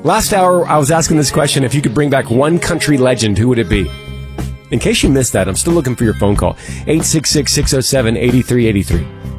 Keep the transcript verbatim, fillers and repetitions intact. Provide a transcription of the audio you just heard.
Last hour, I was asking this question. If you could bring back one country legend, who would it be? In case you missed that, I'm still looking for your phone call. eight six six, six oh seven, eight three eight three.